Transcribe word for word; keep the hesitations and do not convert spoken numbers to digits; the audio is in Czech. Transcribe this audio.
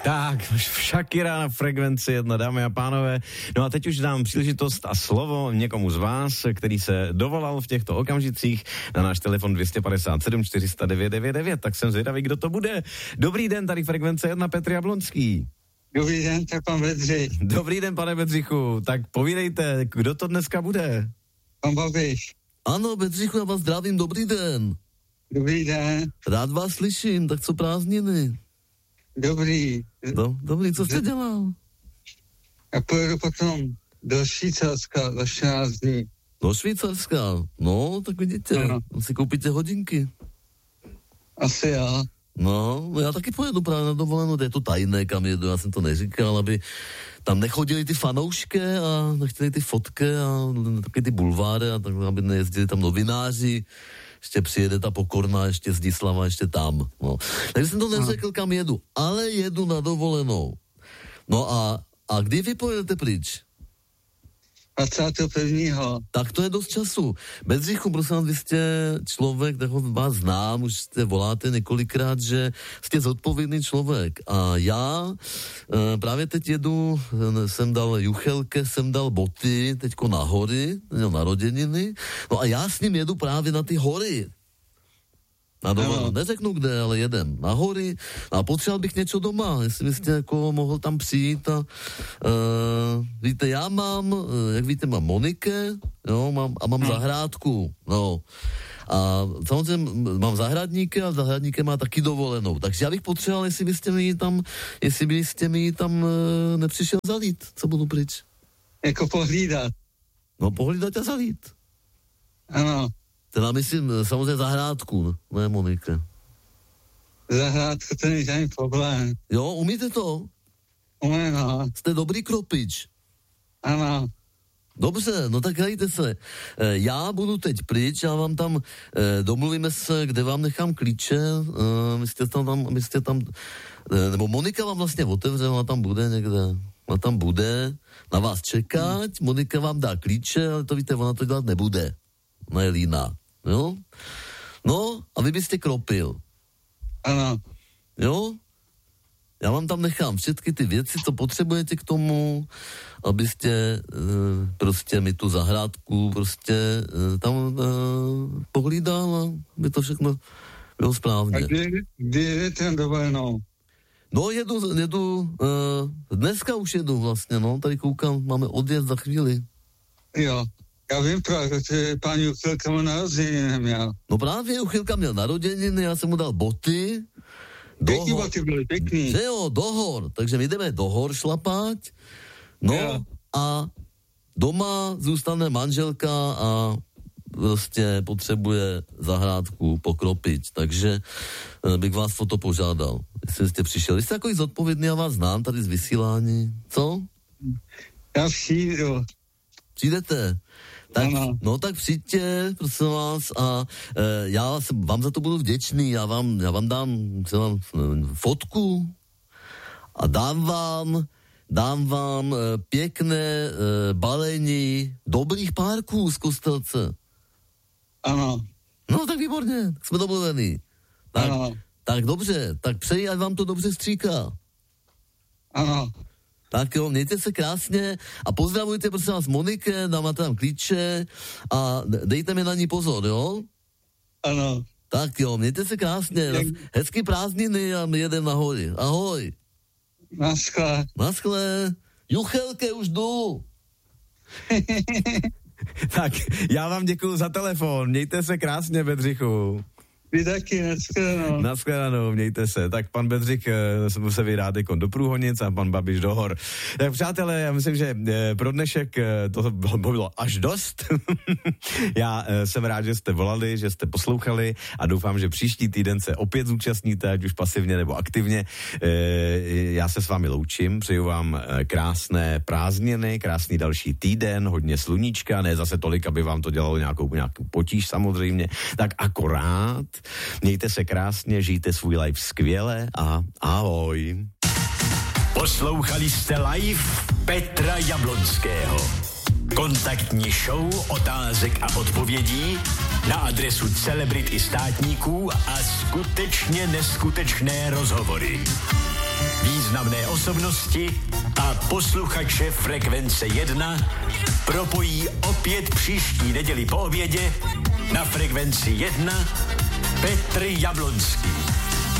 Tak, Shakira na Frekvenci jedna, dámy a pánové. No a teď už dám příležitost a slovo někomu z vás, který se dovolal v těchto okamžicích na náš telefon dva padesát sedm čtyři sta devět devět devět. Tak jsem zvědavý, kdo to bude. Dobrý den, tady Frekvence jedna, Petr Jablonský. Dobrý den, tak pan Bedřich. Dobrý den, pane Bedřichu. Tak povídejte, kdo to dneska bude? Pan Babiš. Ano, Bedřichu, já vás zdravím, dobrý den. Dobrý den. Rád vás slyším, tak co prázdniny? Dobrý. Do, dobrý, co jste dělal? Já pojedu potom do Švýcarska za čtrnáct dní. Do Švýcarska? No, tak vidíte, ano. Si koupíte hodinky. Asi já. No, já taky pojedu právě na dovolenou, to je to tajné, kam jedu, já jsem to neříkal, aby tam nechodili ty fanoušky a nechtěli ty fotky a taky ty bulváry a tak, aby nejezdili tam novináři. Ještě přijede ta Pokorná, ještě Zdislava, ještě tam. No. Takže jsem to neřekl, kam jedu, ale jedu na dovolenou. No a, a kdy vy pojedete pryč? dvacátého prvního Tak to je dost času. Bedřichu, prosím vás, vy jste člověk, tak vás znám, už jste voláte několikrát, že jste zodpovědný člověk. A já e, právě teď jedu, jsem dal juchelke, jsem dal boty, teďko na hory, narozeniny, no a já s ním jedu právě na ty hory. Na doma, no. Neřeknu kde, ale jedem na hory a potřeboval bych něco doma, jestli byste jako mohl tam přijít a uh, víte, já mám, jak víte, mám Monike, jo, mám, a mám no. zahrádku, no. A samozřejmě mám zahradníka a zahradníka má taky dovolenou, takže já bych potřeboval, jestli byste mi tam, jestli byste mi tam uh, nepřišel zalít, co budu pryč. Jako pohlídat. No pohlídat a zalít. Ano. Teda myslím samozřejmě zahrádku, ne Monika. Zahrádku, to není žádný problém. Jo, umíte to? Umím, no. Jste dobrý kropič. Ano. Dobře, no tak hrajte se. E, já budu teď pryč, já vám tam, e, domluvíme se, kde vám nechám klíče, e, my jste tam, tam, my jste tam, e, nebo Monika vám vlastně otevře, ona tam bude někde, ona tam bude na vás čekat, hmm. Monika vám dá klíče, ale to víte, ona to dělat nebude. Ona je líná, jo? No, a vy byste kropil. Ano. Jo? Já vám tam nechám všechny ty věci, co potřebujete k tomu, abyste e, prostě mi tu zahrádku prostě e, tam e, pohlídal a by to všechno bylo správně. A kdy, kdy jedete dovolenou? No jedu, jedu, e, dneska už jedu vlastně, no, tady koukám, máme odjezd za chvíli. Jo. Já vím právě, že pán Juchylka mu narozeniny neměl. No právě Juchylka měl narozeniny, já jsem mu dal boty. Pěkný boty byly, pěkný. Že jo, do hor, takže my jdeme do hor šlapat, no jo. A doma zůstane manželka a prostě potřebuje zahrádku pokropit, takže bych vás o to požádal, jestli jste přišel. Vy jste takový zodpovědný, já vás znám tady z vysílání, co? Já přijdu. Přijdete? Tak, no tak přijďte, prosím vás, a e, já vám za to budu vděčný, já vám, já vám dám vám, fotku a dám vám, dám vám e, pěkné e, balení dobrých párků z Kostelce. Ano. No tak výborně, tak jsme domluvení. Tak, ano. Tak dobře, tak přeji, ať vám to dobře stříká. Ano. Tak jo, mějte se krásně a pozdravujte prosím vás Monike, dámáte tam klíče a dejte mi na ní pozor, jo? Ano. Tak jo, mějte se krásně, Jak... hezký prázdniny a my jedeme na hory. Ahoj. Naschle. Naschle. Juchelke, už jdu. Tak, já vám děkuju za telefon, mějte se krásně, Bedřichu. Vy taky, nashledanou. Nashledanou, mějte se. Tak pan Bedřich uh, se vydá teď do Průhonic a pan Babiš do hor. Tak přátelé, já myslím, že uh, pro dnešek uh, to bylo až dost. Já uh, jsem rád, že jste volali, že jste poslouchali a doufám, že příští týden se opět zúčastníte, ať už pasivně nebo aktivně. Uh, já se s vámi loučím, přeju vám uh, krásné prázdniny, krásný další týden, hodně sluníčka, ne zase tolik, aby vám to dělalo nějakou, nějakou potíž samozřejmě, tak akorát. Mějte se krásně, žijte svůj life skvěle a ahoj. Poslouchali jste live Petra Jablonského. Kontaktní show otázek a odpovědí na adresu celebrit i státníků a skutečně neskutečné rozhovory. významné osobnosti a posluchače Frekvence jedna propojí opět příští neděli po obědě na Frekvenci jedna Petr Jablonský.